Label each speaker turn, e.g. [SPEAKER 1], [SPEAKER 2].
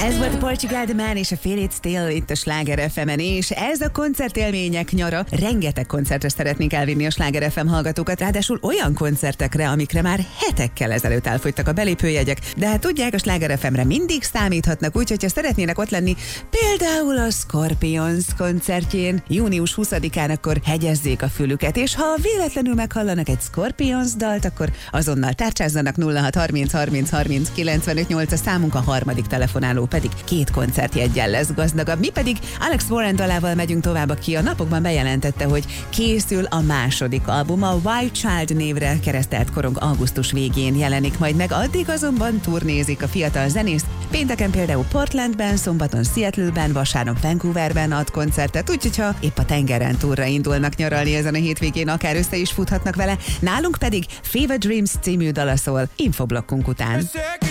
[SPEAKER 1] Ez volt a Portugal The Man és a Feel It Still itt a Sláger FM-en, és ez a koncertélmények nyara. Rengeteg koncertre szeretnénk elvinni a Sláger FM hallgatókat, ráadásul olyan koncertekre, amikre már hetekkel ezelőtt elfogytak a belépőjegyek, de hát tudják, a Sláger FM-re mindig számíthatnak, úgyhogy ha szeretnének ott lenni, például a Scorpions koncertjén június 20-án, akkor hegyezzék a fülüket, és ha véletlenül meghallanak egy Scorpions dalt, akkor azonnal tárcsázzanak. 0630 30 30 95 8 a számunk, a harmadik telefonáló pedig 2 koncertjeggyel lesz gazdagabb. Mi pedig Alex Warren dalával megyünk tovább, aki a napokban bejelentette, hogy készül a második album, a Wild Child névre keresztelt korong augusztus végén jelenik majd meg, addig azonban turnézik a fiatal zenész. Pénteken például Portlandben, szombaton Seattle-ben, vasárnap Vancouverben ad koncertet, úgyhogy ha épp a tengeren túlra indulnak nyaralni ezen a hétvégén, akár össze is futhatnak vele. Nálunk pedig Fever Dreams című dala szól infoblokkunk után.